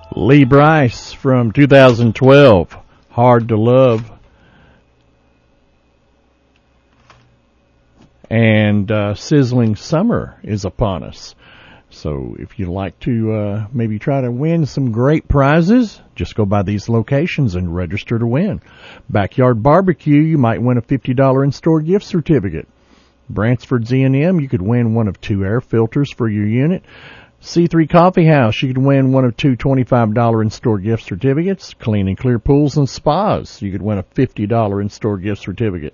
Lee Brice from 2012, Hard to Love. And Sizzling Summer is upon us. So if you'd like to maybe try to win some great prizes, just go by these locations and register to win. Backyard Barbecue, you might win a $50 in-store gift certificate. Bransford's E&M, you could win one of 2 air filters for your unit. C3 Coffee House, you could win one of 2 $25 in-store gift certificates. Clean and Clear Pools and Spas, you could win a $50 in-store gift certificate.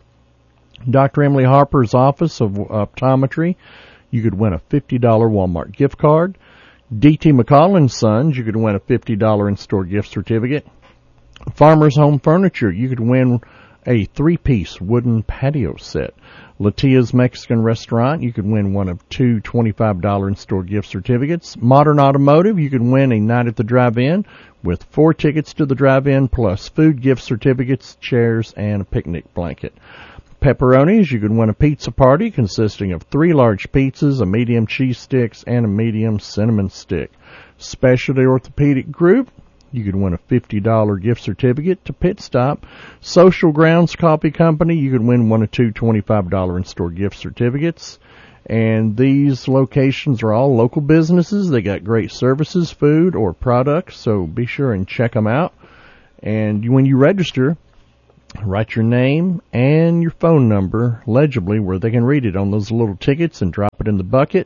Dr. Emily Harper's Office of Optometry, you could win a $50 Walmart gift card. D.T. McCall & Sons, you could win a $50 in-store gift certificate. Farmer's Home Furniture, you could win a 3-piece wooden patio set. Latia's Mexican Restaurant, you could win one of 2 $25 in-store gift certificates. Modern Automotive, you could win a night at the drive-in with 4 tickets to the drive-in plus food gift certificates, chairs, and a picnic blanket. Pepperoni's, you could win a pizza party consisting of 3 large pizzas, a medium cheese sticks, and a medium cinnamon stick. Specialty Orthopedic Group, you could win a $50 gift certificate to Pit Stop. Social Grounds Coffee Company, you could win one of 2 $25 in-store gift certificates. And these locations are all local businesses. They got great services, food, or products, so be sure and check them out. And when you register, write your name and your phone number legibly where they can read it on those little tickets and drop it in the bucket.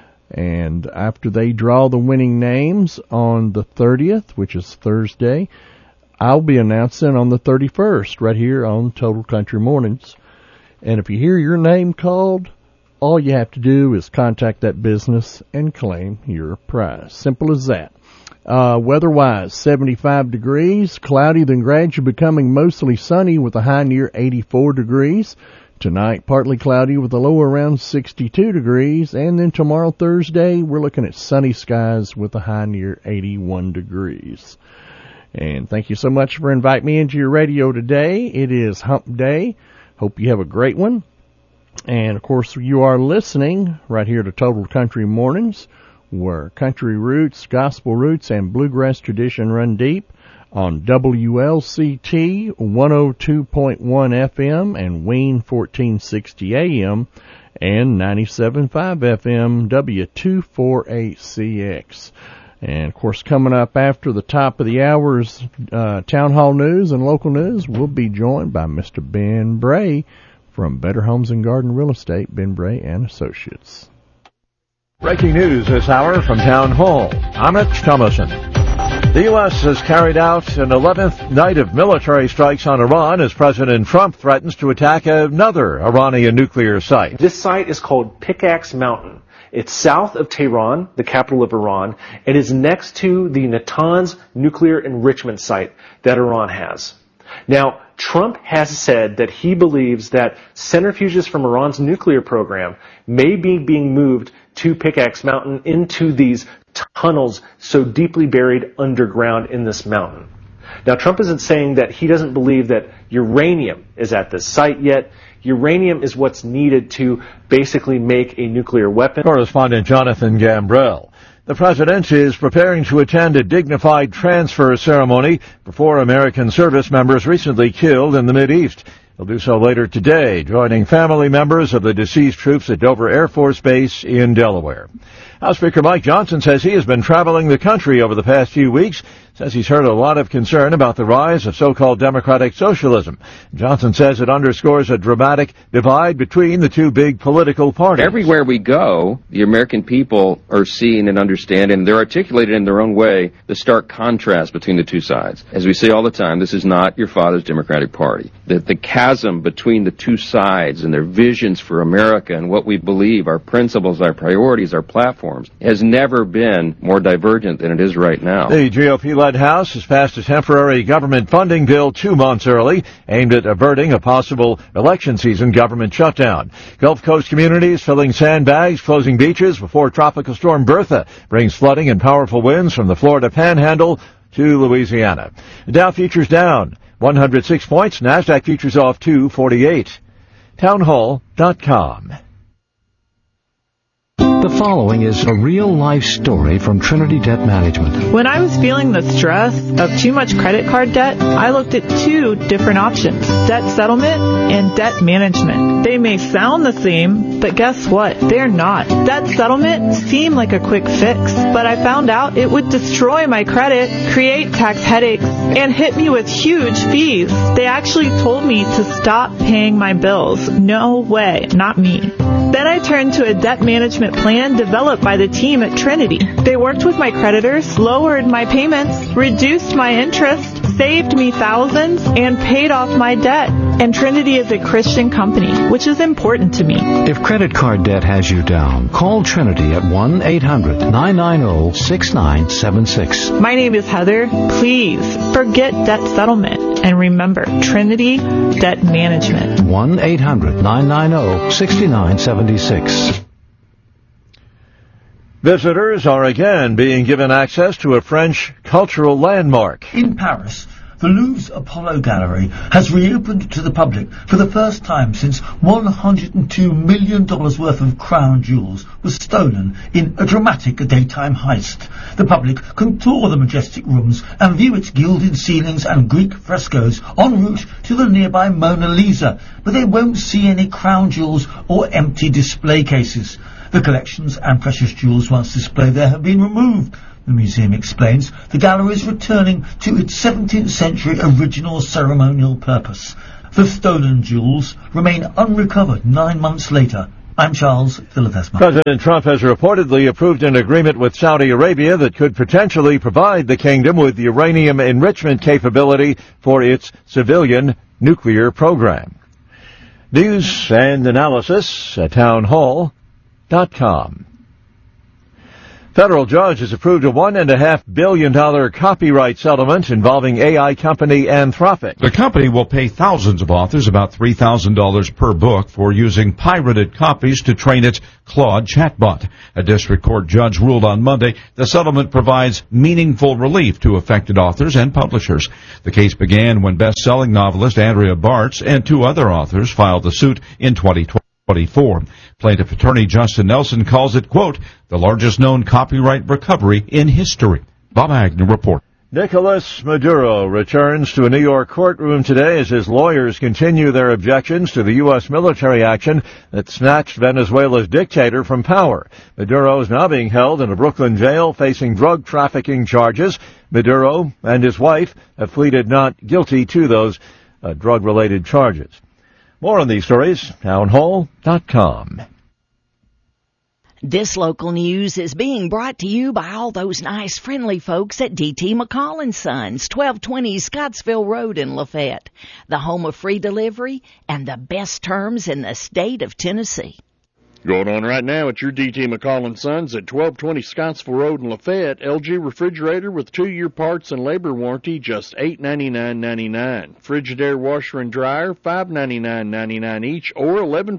And after they draw the winning names on the 30th, which is Thursday, I'll be announcing on the 31st right here on Total Country Mornings. And if you hear your name called, all you have to do is contact that business and claim your prize. Simple as that. Weather-wise, 75 degrees, cloudy, then gradually becoming mostly sunny with a high near 84 degrees. Tonight, partly cloudy with a low around 62 degrees. And then tomorrow, Thursday, we're looking at sunny skies with a high near 81 degrees. And thank you so much for inviting me into your radio today. It is Hump Day. Hope you have a great one. And, of course, you are listening right here to Total Country Mornings, where country roots, gospel roots, and bluegrass tradition run deep on WLCT 102.1 FM and Wayne 1460 AM and 97.5 FM W248CX. And, of course, coming up after the top of the hour's Town Hall News and local news, we'll be joined by Mr. Ben Bray from Better Homes and Garden Real Estate, Ben Bray and Associates. Breaking news this hour from Town Hall. I'm Rich Thomason. The U.S. has carried out an 11th night of military strikes on Iran as President Trump threatens to attack another Iranian nuclear site. This site is called Pickaxe Mountain. It's south of Tehran, the capital of Iran. It is next to the Natanz nuclear enrichment site that Iran has. Now, Trump has said that he believes that centrifuges from Iran's nuclear program may be being moved to Pickaxe Mountain into these tunnels so deeply buried underground in this mountain. Now, Trump isn't saying that he doesn't believe that uranium is at this site yet. Uranium is what's needed to basically make a nuclear weapon. Correspondent Jonathan Gambrell. The president is preparing to attend a dignified transfer ceremony for 4 American service members recently killed in the Mideast. He'll do so later today, joining family members of the deceased troops at Dover Air Force Base in Delaware. House Speaker Mike Johnson says he has been traveling the country over the past few weeks, says he's heard a lot of concern about the rise of so-called democratic socialism. Johnson says it underscores a dramatic divide between the 2 big political parties. Everywhere we go, the American people are seeing and understanding, and they're articulated in their own way, the stark contrast between the 2 sides. As we say all the time, this is not your father's Democratic Party. The chasm between the 2 sides and their visions for America and what we believe, our principles, our priorities, our platforms, has never been more divergent than it is right now. The GOP-led House has passed a temporary government funding bill 2 months early, aimed at averting a possible election season government shutdown. Gulf Coast communities filling sandbags, closing beaches before Tropical Storm Bertha brings flooding and powerful winds from the Florida Panhandle to Louisiana. The Dow futures down 106 points. NASDAQ futures off 248. Townhall.com. The following is a real-life story from Trinity Debt Management. When I was feeling the stress of too much credit card debt, I looked at two different options: debt settlement and debt management. They may sound the same, but guess what? They're not. Debt settlement seemed like a quick fix, but I found out it would destroy my credit, create tax headaches, and hit me with huge fees. They actually told me to stop paying my bills. No way, not me. Then I turned to a debt management plan developed by the team at Trinity. They worked with my creditors, lowered my payments, reduced my interest, saved me thousands, and paid off my debt. And Trinity is a Christian company, which is important to me. If credit card debt has you down, call Trinity at 1-800-990-6976. My name is Heather. Please forget debt settlement and remember Trinity Debt Management. 1-800-990-6976. Visitors are again being given access to a French cultural landmark. In Paris, the Louvre's Apollo Gallery has reopened to the public for the first time since $102 million worth of crown jewels was stolen in a dramatic daytime heist. The public can tour the majestic rooms and view its gilded ceilings and Greek frescoes en route to the nearby Mona Lisa, but they won't see any crown jewels or empty display cases. The collections and precious jewels once displayed there have been removed. The museum explains the gallery is returning to its 17th century original ceremonial purpose. The stolen jewels remain unrecovered 9 months later. I'm Charles Philathesma. President Trump has reportedly approved an agreement with Saudi Arabia that could potentially provide the kingdom with uranium enrichment capability for its civilian nuclear program. News and analysis at townhall.com. Federal judge has approved a $1.5 billion copyright settlement involving AI company Anthropic. The company will pay thousands of authors about $3,000 per book for using pirated copies to train its Claude chatbot. A district court judge ruled on Monday the settlement provides meaningful relief to affected authors and publishers. The case began when best-selling novelist Andrea Bartz and two other authors filed the suit in 2024. Plaintiff attorney Justin Nelson calls it, quote, the largest known copyright recovery in history. Bob Agnew reports. Nicolas Maduro returns to a New York courtroom today as his lawyers continue their objections to the U.S. military action that snatched Venezuela's dictator from power. Maduro is now being held in a Brooklyn jail facing drug trafficking charges. Maduro and his wife have pleaded not guilty to those drug-related charges. More on these stories, townhall.com. This local news is being brought to you by all those nice, friendly folks at D.T. McCall & Sons, 1220 Scottsville Road in Lafayette, the home of free delivery and the best terms in the state of Tennessee. Going on right now at your D.T. McCall & Sons at 1220 Scottsville Road in Lafayette. LG refrigerator with 2-year parts and labor warranty, just $899.99. Frigidaire washer and dryer, $599.99 each, or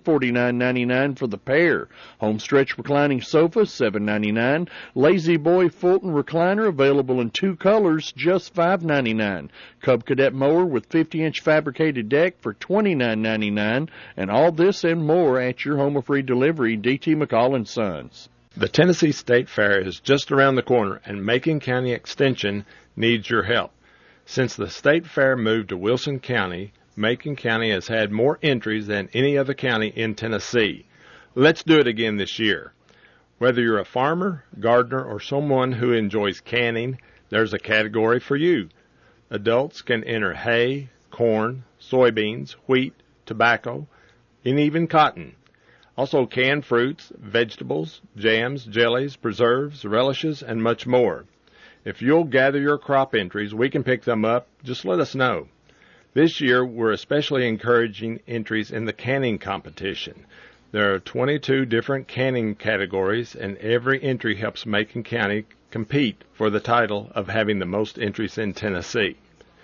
$1149.99 for the pair. Homestretch reclining sofa, $799. Lazy Boy Fulton recliner available in 2 colors, just $599. Cub Cadet mower with 50-inch fabricated deck for $29.99. And all this and more at your home of free delivery. D.T. McCall & Sons. The Tennessee State Fair is just around the corner, and Macon County Extension needs your help. Since the State Fair moved to Wilson County, Macon County has had more entries than any other county in Tennessee. Let's do it again this year. Whether you're a farmer, gardener, or someone who enjoys canning, there's a category for you. Adults can enter hay, corn, soybeans, wheat, tobacco, and even cotton. Also canned fruits, vegetables, jams, jellies, preserves, relishes, and much more. If you'll gather your crop entries, we can pick them up. Just let us know. This year, we're especially encouraging entries in the canning competition. There are 22 different canning categories, and every entry helps Macon County compete for the title of having the most entries in Tennessee.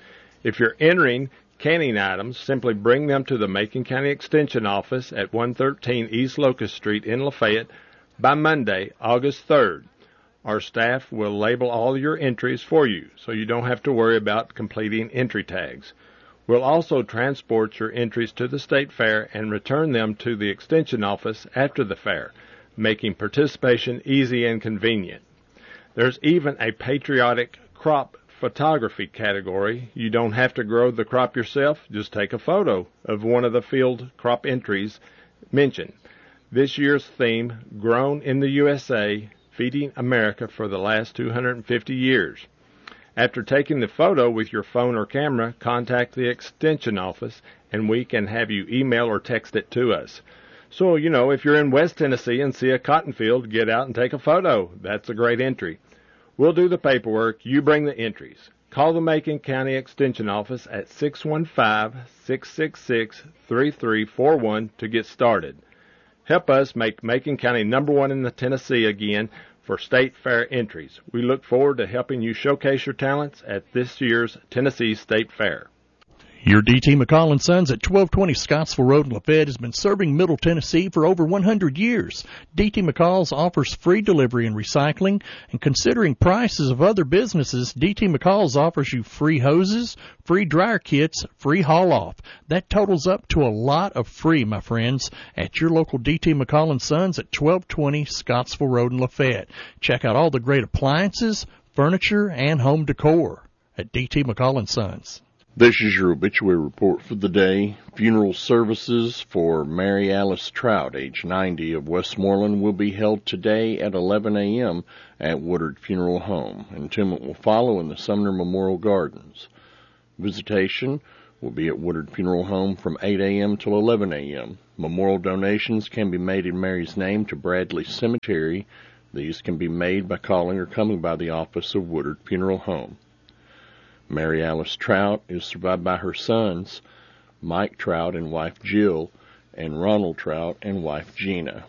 If you're entering canning items, simply bring them to the Macon County Extension Office at 113 East Locust Street in Lafayette by Monday, August 3rd. Our staff will label all your entries for you, so you don't have to worry about completing entry tags. We'll also transport your entries to the State Fair and return them to the Extension Office after the fair. making participation easy and convenient. There's even a patriotic crop photography category. You don't have to grow the crop yourself. Just take a photo of one of the field crop entries mentioned. This year's theme, Grown in the USA, Feeding America for the Last 250 Years. After taking the photo with your phone or camera, contact the Extension office and we can have you email or text it to us. So, if you're in West Tennessee and see a cotton field, get out and take a photo. That's a great entry. We'll do the paperwork. You bring the entries. Call the Macon County Extension office at 615-666-3341 to get started. Help us make Macon County #1 in the Tennessee again for State Fair entries. We look forward to helping you showcase your talents at this year's Tennessee State Fair. Your D.T. McCall & Sons at 1220 Scottsville Road in Lafayette has been serving Middle Tennessee for over 100 years. D.T. McCall's offers free delivery and recycling, and considering prices of other businesses, D.T. McCall's offers you free hoses, free dryer kits, free haul-off. That totals up to a lot of free, my friends, at your local D.T. McCall & Sons at 1220 Scottsville Road in Lafayette. Check out all the great appliances, furniture, and home decor at D.T. McCall & Sons. This is your obituary report for the day. Funeral services for Mary Alice Trout, age 90, of Westmoreland, will be held today at 11 a.m. at Woodard Funeral Home. Entombment will follow in the Sumner Memorial Gardens. Visitation will be at Woodard Funeral Home from 8 a.m. till 11 a.m. Memorial donations can be made in Mary's name to Bradley Cemetery. These can be made by calling or coming by the office of Woodard Funeral Home. Mary Alice Trout is survived by her sons, Mike Trout and wife Jill, and Ronald Trout and wife Gina.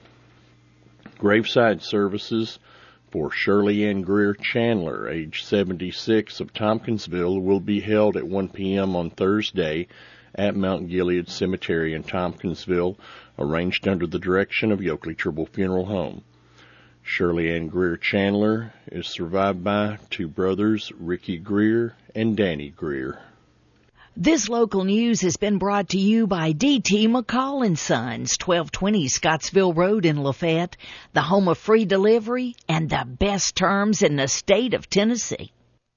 Graveside services for Shirley Ann Greer Chandler, age 76, of Tompkinsville, will be held at 1 p.m. on Thursday at Mount Gilead Cemetery in Tompkinsville, arranged under the direction of Yoakley Tribble Funeral Home. Shirley Ann Greer Chandler is survived by two brothers, Ricky Greer and Danny Greer. This local news has been brought to you by D.T. McCall & Sons, 1220 Scottsville Road in Lafayette, the home of free delivery and the best terms in the state of Tennessee.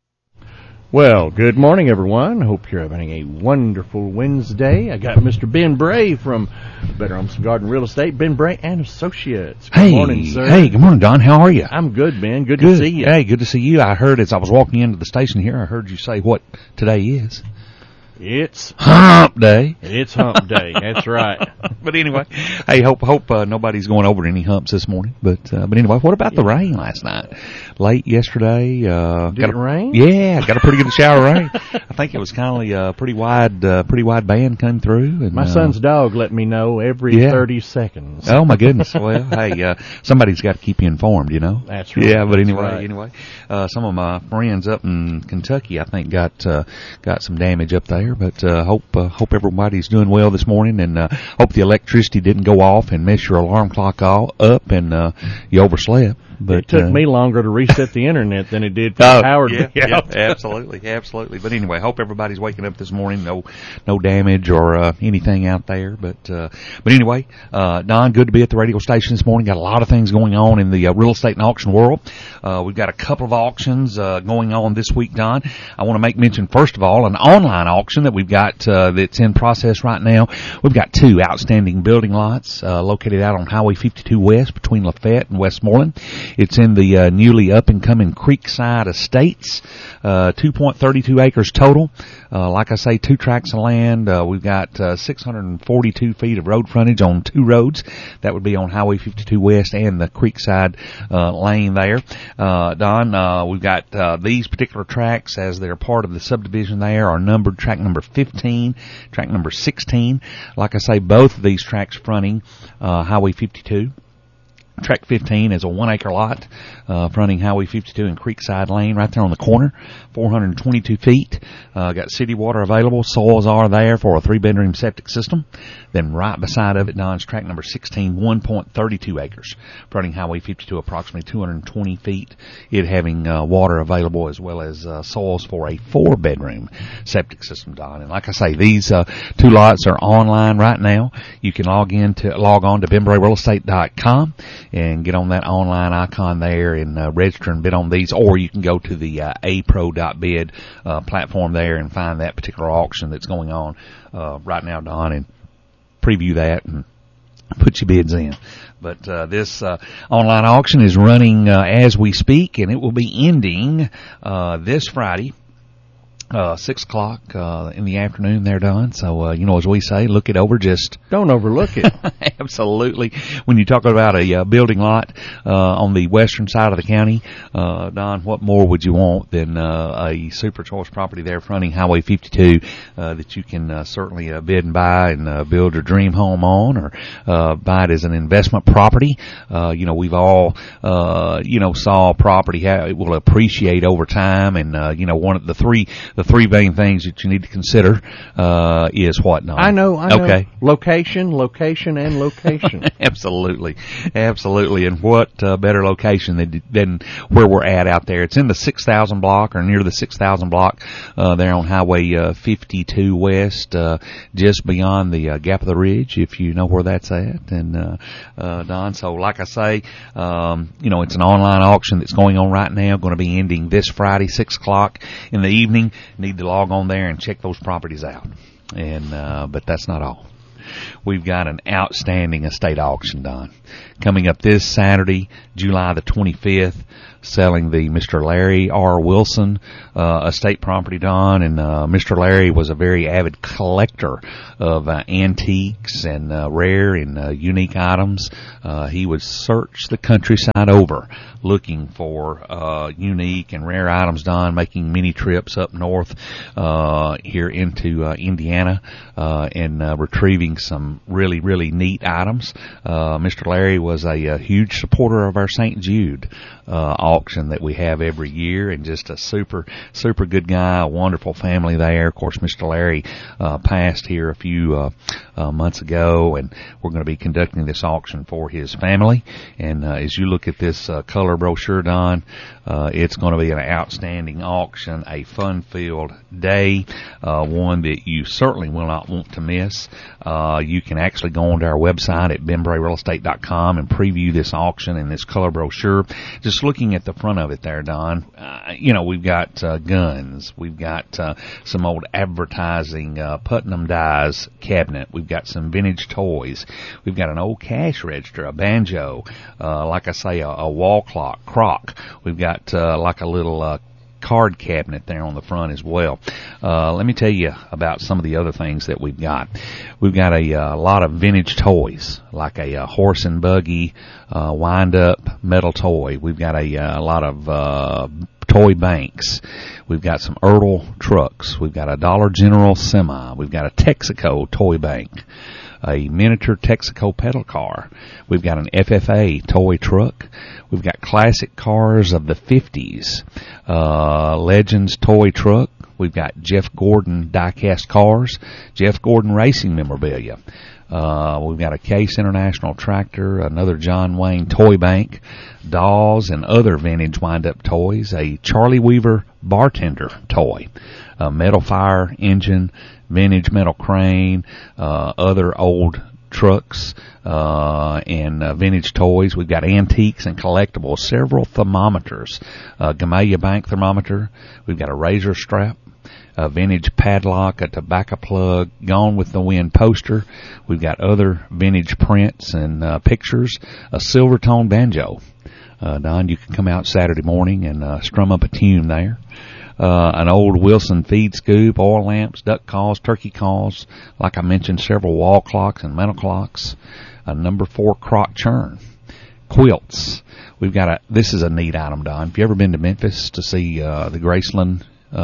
Well, good morning, everyone. Hope you're having a wonderful Wednesday. I got Mr. Ben Bray from Better Homes and Garden Real Estate, Ben Bray and Associates. Good morning, sir. Hey, good morning, Don. How are you? I'm good, Ben. Good to see you. Hey, good to see you. I heard as I was walking into the station here, I heard you say what today is. It's Hump Day. It's Hump Day. That's right. But anyway, hey, hope nobody's going over any humps this morning. But anyway, what about the rain last night? Late yesterday. Did it rain? Yeah, got a pretty good shower of rain. I think it was kind of pretty wide band came through. And, my son's dog let me know every 30 seconds. Oh my goodness. Well, hey, somebody's got to keep you informed, you know. That's right. Yeah, but anyway, some of my friends up in Kentucky, I think, got some damage up there. But hope everybody's doing well this morning, and hope the electricity didn't go off and mess your alarm clock up and you overslept. But it took me longer to reset the internet than it did for Howard. Yeah, absolutely. But anyway, hope everybody's waking up this morning. No damage or anything out there. But anyway, Don, good to be at the radio station this morning. Got a lot of things going on in the real estate and auction world. We've got a couple of auctions going on this week, Don. I want to make mention first of all an online auction that we've got that's in process right now. We've got two outstanding building lots located out on Highway 52 West between Lafayette and Westmoreland. It's in the newly up-and-coming Creekside Estates, 2.32 acres total. Like I say, 2 tracts of land. We've got 642 feet of road frontage on 2 roads. That would be on Highway 52 West and the Creekside lane there. Don, we've got these particular tracts, as they're part of the subdivision there, are numbered tract number 15, tract number 16. Like I say, both of these tracts fronting Highway 52. Tract 15 is a 1-acre lot fronting Highway 52 and Creekside Lane right there on the corner, 422 feet. Got city water available. Soils are there for a 3-bedroom septic system. Then right beside of it, Don's tract number 16, 1.32 acres fronting Highway 52, approximately 220 feet. It having water available as well as soils for a 4-bedroom septic system, Don. And like I say, these 2 lots are online right now. You can log on to benbrayrealestate.com. and get on that online icon there and register and bid on these, or you can go to the apro.bid platform there and find that particular auction that's going on right now, Don, and preview that and put your bids in. But this online auction is running as we speak, and it will be ending this Friday, 6 o'clock in the afternoon there, Don. So, as we say, look it over. Just don't overlook it. Absolutely. When you talk about a building lot on the western side of the county, Don, what more would you want than a super choice property there fronting Highway 52 that you can certainly bid and buy and build your dream home on, or buy it as an investment property. We've all saw property how it will appreciate over time, and one of the three main things that you need to consider is what, Don? I know. Okay. Location, and location. Absolutely. And what better location than where we're at out there? It's in the 6,000 block, or near the 6,000 block there on Highway 52 West, just beyond the Gap of the Ridge, if you know where that's at. And Don, so like I say, it's an online auction that's going on right now, going to be ending this Friday, 6 o'clock in the evening. Need to log on there and check those properties out. And but that's not all. We've got an outstanding estate auction, Don, coming up this Saturday, July the 25th, selling the Mr. Larry R. Wilson estate property, Don. And Mr. Larry was a very avid collector of antiques and rare and unique items. He would search the countryside over looking for unique and rare items, Don, making many trips up north here into Indiana and retrieving some really, really neat items. Mr. Larry was a huge supporter of our St. Jude auction that we have every year, and just a super good guy, a wonderful family there. Of course, Mr. Larry passed here a few months ago, and we're going to be conducting this auction for his family. And as you look at this color brochure, Don, it's going to be an outstanding auction, a fun-filled day, one that you certainly will not want to miss. You can actually go onto our website at benbrayrealestate.com and preview this auction and this color brochure. Just looking at the front of it there, Don, we've got guns. We've got some old advertising Putnam Dyes cabinet. We've got some vintage toys. We've got an old cash register, a banjo, like I say, a wall clock, crock. We've got like a little card cabinet there on the front as well. Let me tell you about some of the other things that we've got. We've got a lot of vintage toys, like a horse and buggy wind-up metal toy. We've got a lot of toy banks. We've got some Ertl trucks. We've got a Dollar General semi. We've got a Texaco toy bank, a miniature Texaco pedal car. We've got an FFA toy truck. We've got classic cars of the 50s, Legends toy truck. We've got Jeff Gordon die-cast cars, Jeff Gordon racing memorabilia. We've got a Case International tractor, another John Wayne toy bank, dolls and other vintage wind-up toys, a Charlie Weaver bartender toy, a metal fire engine, vintage metal crane, other old trucks, and vintage toys. We've got antiques and collectibles, several thermometers, Gamaliel Bank thermometer. We've got a razor strap, a vintage padlock, a tobacco plug, Gone with the Wind poster. We've got other vintage prints and pictures, a Silvertone banjo. Don, you can come out Saturday morning and strum up a tune there. An old Wilson feed scoop, oil lamps, duck calls, turkey calls, like I mentioned, several wall clocks and mantel clocks, a number 4 crock churn, quilts. We've got this is a neat item, Don. Have you ever been to Memphis to see the Graceland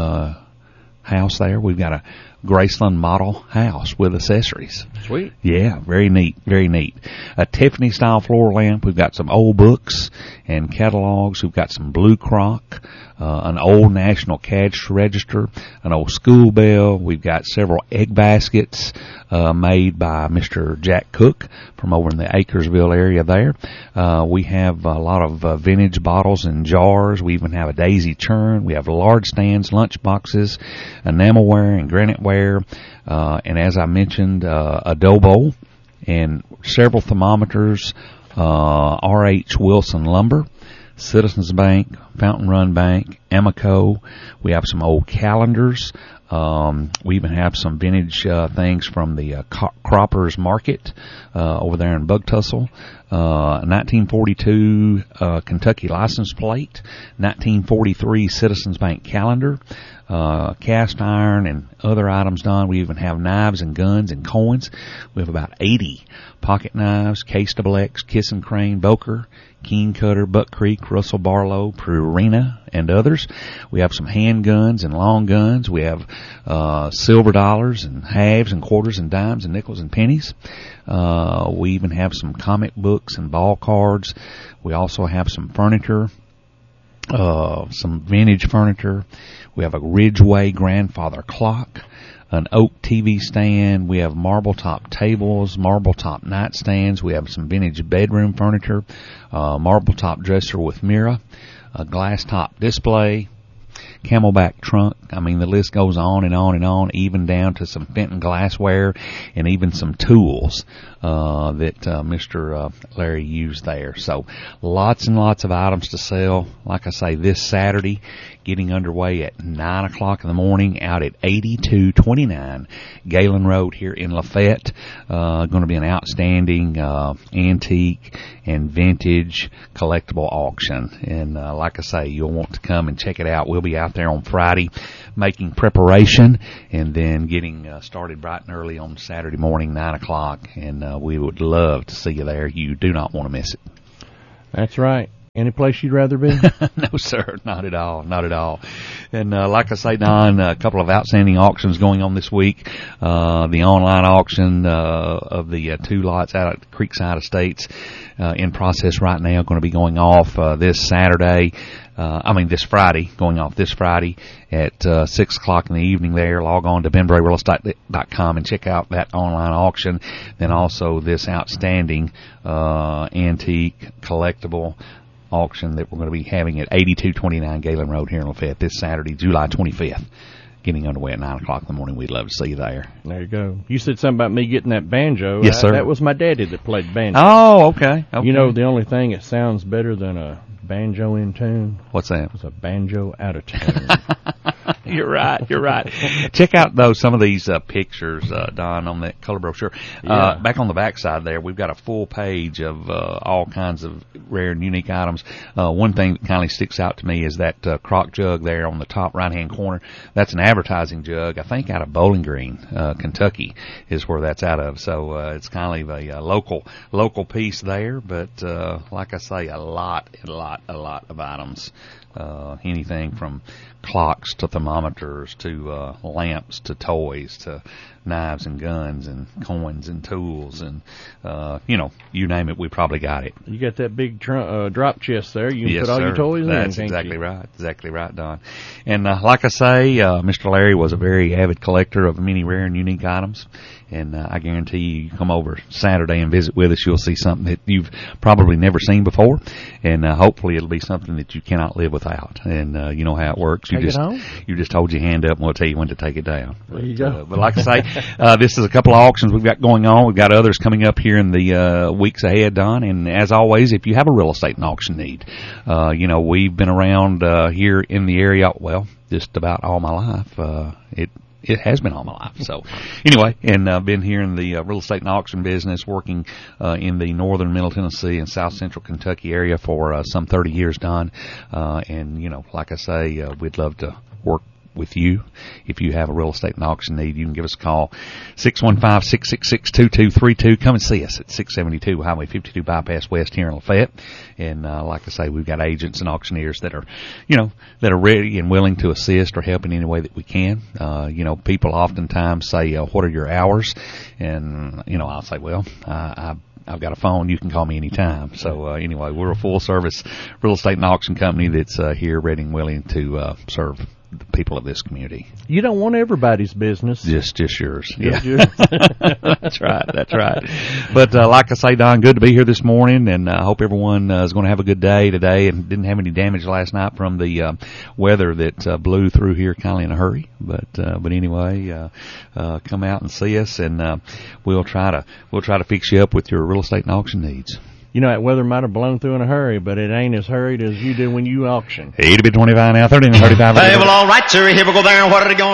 house there? We've got a Graceland model house with accessories. Sweet. Yeah, very neat, very neat. A Tiffany style floor lamp. We've got some old books and catalogs. We've got some blue crock, an old National Cash Register, an old school bell. We've got several egg baskets made by Mr. Jack Cook from over in the Acresville area there. We have a lot of vintage bottles and jars. We even have a daisy churn. We have large stands, lunch boxes, enamelware and graniteware, and as I mentioned, a dough bowl and several thermometers, R.H. Wilson Lumber, Citizens Bank, Fountain Run Bank, Amico. We have some old calendars. We even have some vintage things from the Croppers Market over there in Bug Tussle. 1942 Kentucky license plate, 1943 Citizens Bank calendar, cast iron and other items done. We even have knives and guns and coins. We have about 80 pocket knives, Case Double X, Kiss and Crane, Boker, Keen Cutter, Buck Creek, Russell Barlow, Purina, and others. We have some handguns and long guns. We have silver dollars and halves and quarters and dimes and nickels and pennies. We even have some comic books and ball cards. We also have some furniture, some vintage furniture. We have a Ridgeway grandfather clock, an oak TV stand. We have marble top tables, marble top nightstands. We have some vintage bedroom furniture, marble top dresser with mirror, a glass top display, Camelback trunk. I mean, the list goes on and on and on, even down to some Fenton glassware and even some tools that Mr. Larry used there. So lots and lots of items to sell. Like I say, this Saturday, getting underway at 9 o'clock in the morning out at 8229 Galen Road here in Lafayette. Going to be an outstanding antique and vintage collectible auction. And like I say, you'll want to come and check it out. We'll be out there on Friday making preparation and then getting started bright and early on Saturday morning, 9 o'clock. And we would love to see you there. You do not want to miss it. That's right. Any place you'd rather be? No, sir, not at all, not at all. And like I say, Don, a couple of outstanding auctions going on this week. The online auction of the 2 lots out at Creekside Estates in process right now, going to be going off this Saturday. This Friday, going off this Friday at 6 o'clock in the evening there. Log on to benbrayrealestate.com and check out that online auction. Then also this outstanding antique collectible auction that we're going to be having at 8229 Galen Road here in Lafayette this Saturday, July 25th. Getting underway at 9 o'clock in the morning. We'd love to see you there. There you go. You said something about me getting that banjo. Yes, sir. That was my daddy that played banjo. Oh, okay. You know, the only thing that sounds better than a banjo in tune? What's that? It's a banjo out of tune. You're right. You're right. Check out, though, some of these pictures, Don, on that color brochure. Yeah. Back on the back side there, we've got a full page of all kinds of rare and unique items. One thing that kind of sticks out to me is that crock jug there on the top right-hand corner. That's an advertising jug, I think, out of Bowling Green, Kentucky, is where that's out of. So it's kind of a local piece there. But like I say, a lot of items. Anything from clocks to thermometers to lamps to toys to knives and guns and coins and tools and you name it, we probably got it. You got that big drop chest there. You can yes, put all sir. your toys That's in. Exactly right. Exactly right, Don. And like I say, Mr. Larry was a very avid collector of many rare and unique items. And I guarantee you come over Saturday and visit with us, you'll see something that you've probably never seen before. And hopefully it'll be something that you cannot live without. And you know how it works. Take it home. You just hold your hand up and we'll tell you when to take it down. There you go. But like I say, this is a couple of auctions we've got going on. We've got others coming up here in the weeks ahead, Don. And as always, if you have a real estate and auction need, we've been around here in the area, well, just about all my life. It has been all my life. So anyway, and I've been here in the real estate and auction business, working in the northern Middle Tennessee and south central Kentucky area for some 30 years, Don. And, like I say, we'd love to work with you. If you have a real estate and auction need, you can give us a call, 615-666-2232. Come and see us at 672 Highway 52 Bypass West here in Lafayette. And like I say, we've got agents and auctioneers that are, that are ready and willing to assist or help in any way that we can. People oftentimes say, what are your hours? And, I'll say, well, I've got a phone. You can call me anytime. So anyway, we're a full-service real estate and auction company that's here ready and willing to serve the people of this community. You don't want everybody's business. Just yours. Just Yeah. yours. That's right. But like I say, Don, good to be here this morning, and I hope everyone is going to have a good day today and didn't have any damage last night from the weather that blew through here kind of in a hurry. But anyway, come out and see us, and we'll try to fix you up with your real estate and auction needs. You know, that weather might have blown through in a hurry, but it ain't as hurried as you did when you auction. 80 to 25 now, 30 and 35. Hey, well, all right, sir. Here we go there. What are they going